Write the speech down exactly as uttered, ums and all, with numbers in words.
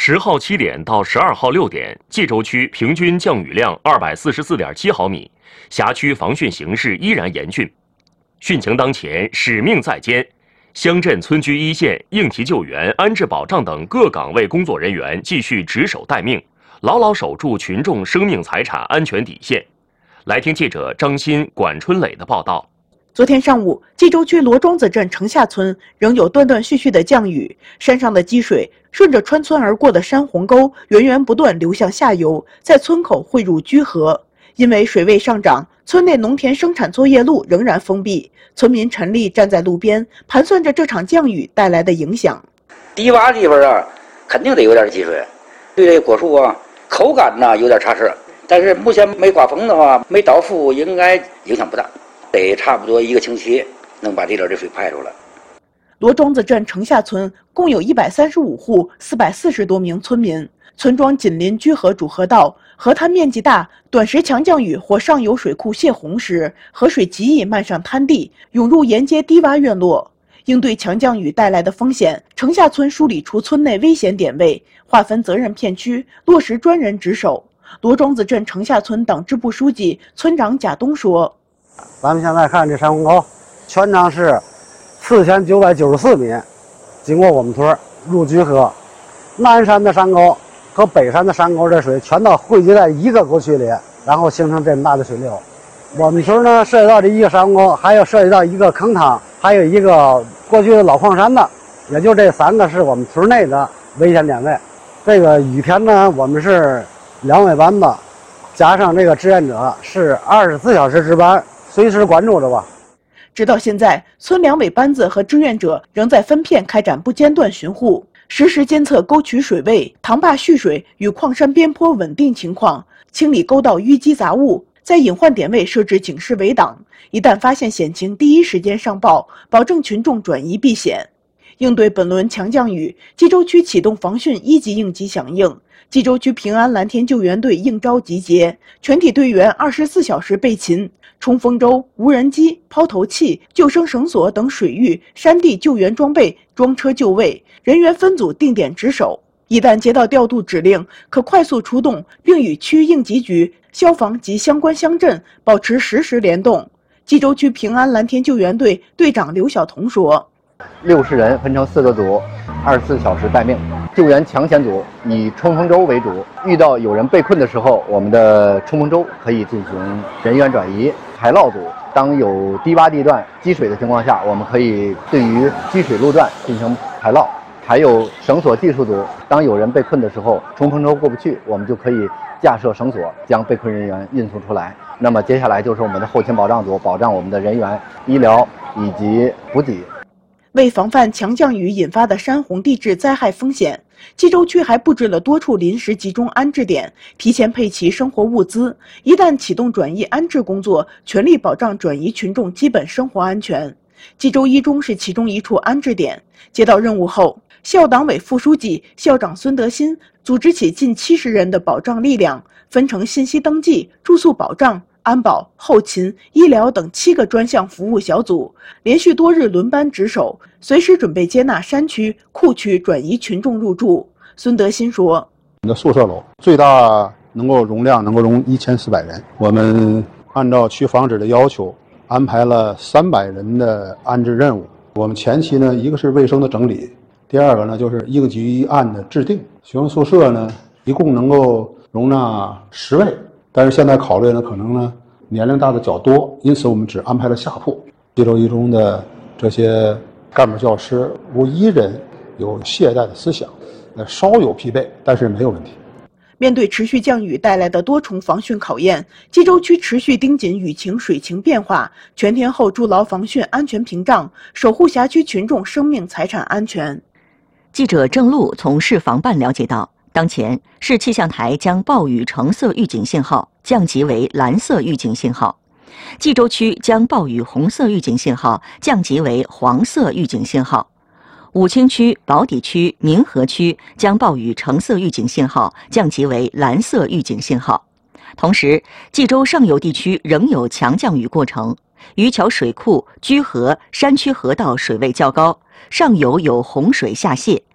十号七点到十二号六点，冀州区平均降雨量二百四十四点七毫米，辖区防汛形势依然严峻。汛情当前，使命在肩，乡镇村居一线应急救援、安置保障等各岗位工作人员继续值守待命，牢牢守住群众生命财产安全底线。来听记者张鑫、管春磊的报道。 昨天上午，冀州区罗庄子镇城下村仍有断断续续的降雨，山上的积水顺着穿村而过的山洪沟源源不断流向下游，在村口汇入居河。因为水位上涨，村内农田生产作业路仍然封闭，村民陈立站在路边，盘算着这场降雨带来的影响。 低洼地方啊，肯定得有点积水，对这果树啊，口感呢有点差池，但是目前没刮风的话，没倒覆，应该影响不大。得差不多一个星期能把这点的水排出来。 罗庄子镇城下村共有一百三十五户四百四十多名村民，村庄紧邻居河主河道，河滩面积大，短时强降雨或上游水库泄洪时，河水极易漫上滩地，涌入沿街低洼院落。应对强降雨带来的风险，城下村梳理出村内危险点位，划分责任片区，落实专人值守。罗庄子镇城下村党支部书记、村长贾东说： 咱们现在看这山洪沟，全长是四千九百九十四米，经过我们村入居河，南山的山沟和北山的山沟的水全都汇集在一个沟渠里，然后形成这么大的水流。我们村呢涉及到这一个山沟，还有涉及到一个坑塘，还有一个过去的老矿山的，也就这三个是我们村内的危险点位。这个雨天呢，我们是两尾班子，加上这个志愿者是二十四小时值班，随时关注着吧。 直到现在，村两尾班子和志愿者仍在分片开展不间断巡护，实时监测沟渠水位、塘坝蓄水与矿山边坡稳定情况，清理沟道淤积杂物，在隐患点位设置警示围挡，一旦发现险情，第一时间上报，保证群众转移避险。应对本轮强降雨，冀州区启动防汛一级应急响应。冀州区平安蓝天救援队应召集结，全体队员二十四小时备勤，冲锋舟、无人机、抛投器、救生绳索等水域、山地救援装备装车就位，人员分组定点值守。一旦接到调度指令，可快速出动，并与区应急局、消防及相关乡镇保持实时联动。冀州区平安蓝天救援队队长刘晓彤说： 六十人分成四个组，二十四小时待命。救援抢险组以冲锋舟为主，遇到有人被困的时候，我们的冲锋舟可以进行人员转移。海涝组当有低洼地段积水的情况下，我们可以对于积水路段进行排涝。还有绳索技术组，当有人被困的时候，冲锋舟过不去，我们就可以架设绳索将被困人员运送出来。那么接下来就是我们的后勤保障组，保障我们的人员、医疗以及补给。 为防范强降雨引发的山洪地质灾害风险，冀州区还布置了多处临时集中安置点，提前配齐生活物资。一旦启动转移安置工作，全力保障转移群众基本生活安全。冀州一中是其中一处安置点。接到任务后，校党委副书记、校长孙德新组织起近七十人的保障力量，分成信息登记、住宿保障、安保、后勤、医疗等七个专项服务小组，连续多日轮班值守，随时准备接纳山区、库区转移群众入住。孙德新说： 我们的宿舍楼最大能够容量能够容一千四百人，我们按照区防指的要求安排了三百人的安置任务。我们前期呢，一个是卫生的整理，第二个呢就是应急案的制定。学生宿舍呢一共能够容纳十位，但是现在考虑呢，可能呢年龄大的较多，因此我们只安排了下铺。冀州一中的这些干部教师无一人有懈怠的思想，呃，稍有疲惫，但是没有问题。 面对持续降雨带来的多重防汛考验，冀州区持续盯紧雨情水情变化，全天候筑牢防汛安全屏障，守护辖区群众生命财产安全。 记者郑璐从市防办了解到，当前市气象台将暴雨橙色预警信号降级为蓝色预警信号，冀州区将暴雨红色预警信号降级为黄色预警信号。武清区、宝坻区、民和区将暴雨橙色预警信号降级为蓝色预警信号。同时，冀州上游地区仍有强降雨过程，渔桥水库、居河、山区河道水位较高，上游有洪水下泄。